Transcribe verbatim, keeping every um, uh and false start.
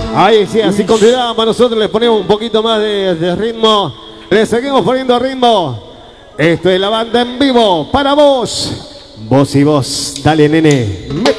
Ahí sí, así continuamos. Nosotros les ponemos un poquito más de, de ritmo. Le seguimos poniendo ritmo. Esto es la banda en vivo para vos. Vos y vos. Dale, nene.